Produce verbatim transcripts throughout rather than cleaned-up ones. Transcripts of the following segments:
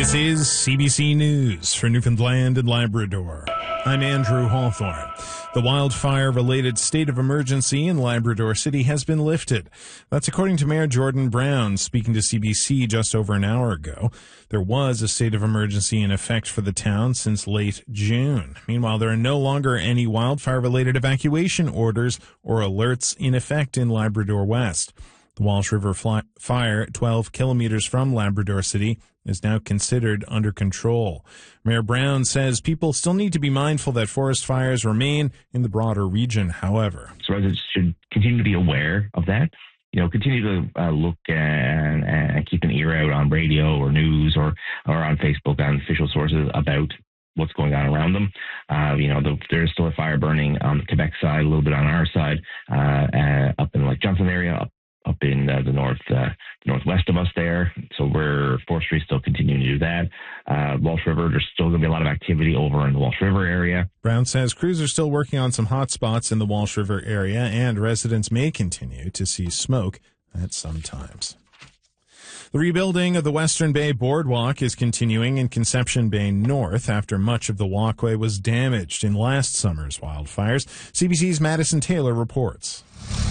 This is C B C News for Newfoundland and Labrador. I'm Andrew Hawthorne. The wildfire-related state of emergency in Labrador City has been lifted. That's according to Mayor Jordan Brown, speaking to C B C just over an hour ago. There was a state of emergency in effect for the town since late June. Meanwhile, there are no longer any wildfire-related evacuation orders or alerts in effect in Labrador West. The Walsh River fly- fire, twelve kilometers from Labrador City, is now considered under control. Mayor Brown says people still need to be mindful that forest fires remain in the broader region, however. So residents should continue to be aware of that. You know, continue to uh, look and, and keep an ear out on radio or news or, or on Facebook on official sources about what's going on around them. Uh, you know, the, there's still a fire burning on the Quebec side, a little bit on our side, uh, uh, up in Lake Johnson area, up up in uh, the north, uh, northwest of us there. So we're forestry still continuing to do that. Uh, Walsh River, there's still going to be a lot of activity over in the Walsh River area. Brown says crews are still working on some hot spots in the Walsh River area, and residents may continue to see smoke at some times. The rebuilding of the Western Bay Boardwalk is continuing in Conception Bay North after much of the walkway was damaged in last summer's wildfires. C B C's Madison Taylor reports.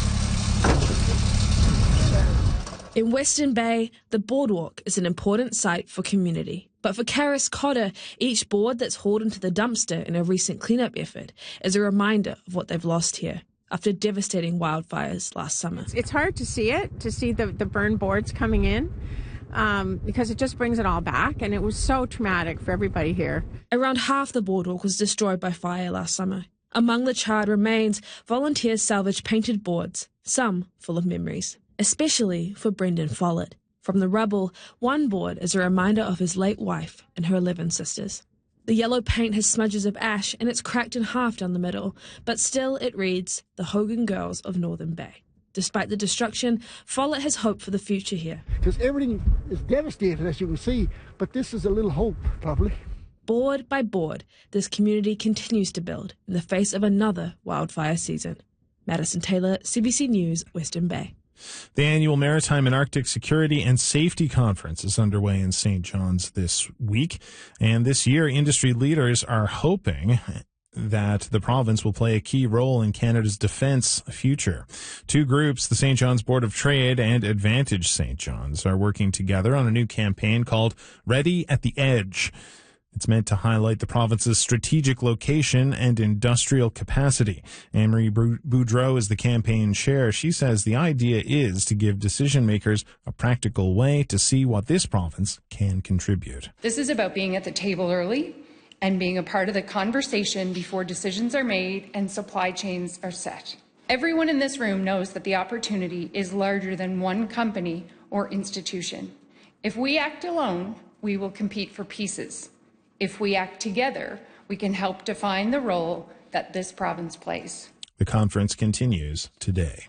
In Western Bay, the boardwalk is an important site for community. But for Karis Cotter, each board that's hauled into the dumpster in a recent cleanup effort is a reminder of what they've lost here after devastating wildfires last summer. It's hard to see it, to see the, the burned boards coming in, um, because it just brings it all back, and it was so traumatic for everybody here. Around half the boardwalk was destroyed by fire last summer. Among the charred remains, volunteers salvaged painted boards, some full of memories. Especially for Brendan Follett. From the rubble, one board is a reminder of his late wife and her eleven sisters. The yellow paint has smudges of ash and it's cracked in half down the middle, but still it reads, The Hogan Girls of Northern Bay. Despite the destruction, Follett has hope for the future here. Because everything is devastated, as you can see, but this is a little hope, probably. Board by board, this community continues to build in the face of another wildfire season. Madison Taylor, C B C News, Western Bay. The annual Maritime and Arctic Security and Safety Conference is underway in Saint John's this week. And this year, industry leaders are hoping that the province will play a key role in Canada's defense future. Two groups, the Saint John's Board of Trade and Advantage Saint John's, are working together on a new campaign called Ready at the Edge. It's meant to highlight the province's strategic location and industrial capacity. Anne-Marie Boudreau is the campaign chair. She says the idea is to give decision makers a practical way to see what this province can contribute. This is about being at the table early and being a part of the conversation before decisions are made and supply chains are set. Everyone in this room knows that the opportunity is larger than one company or institution. If we act alone, we will compete for pieces. If we act together, we can help define the role that this province plays. The conference continues today.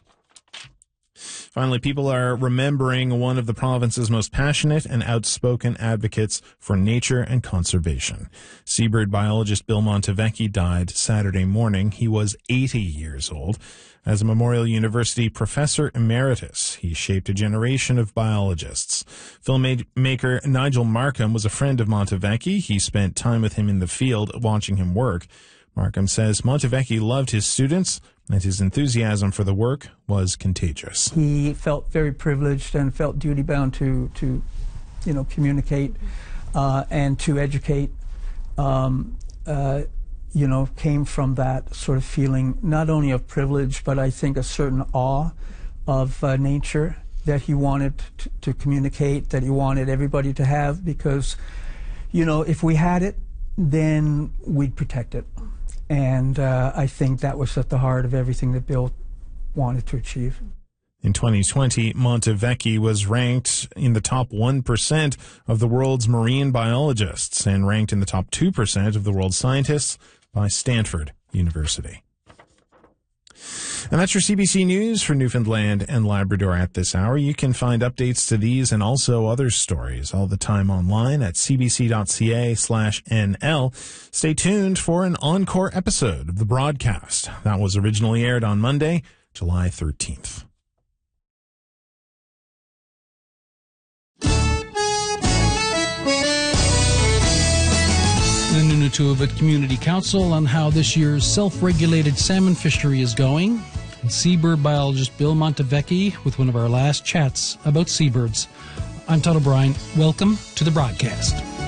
Finally, people are remembering one of the province's most passionate and outspoken advocates for nature and conservation. Seabird biologist Bill Montevecchi died Saturday morning. He was eighty years old. As a Memorial University professor emeritus, he shaped a generation of biologists. Filmmaker Nigel Markham was a friend of Montevecchi. He spent time with him in the field watching him work. Markham says Montevecchi loved his students and his enthusiasm for the work was contagious. He felt very privileged and felt duty-bound to, to, you know, communicate uh, and to educate. Um, uh, you know, came from that sort of feeling not only of privilege, but I think a certain awe of uh, nature that he wanted to, to communicate, that he wanted everybody to have, because, you know, if we had it, then we'd protect it. And uh, I think that was at the heart of everything that Bill wanted to achieve. In twenty twenty, Montevecchi was ranked in the top one percent of the world's marine biologists and ranked in the top two percent of the world's scientists by Stanford University. And that's your C B C News for Newfoundland and Labrador at this hour. You can find updates to these and also other stories all the time online at cbc.ca slash NL. Stay tuned for an encore episode of the broadcast that was originally aired on Monday, July thirteenth. Manitoba Community Council on how this year's self-regulated salmon fishery is going, and seabird biologist Bill Montevecchi with one of our last chats about seabirds. I'm Todd O'Brien. Welcome to the broadcast.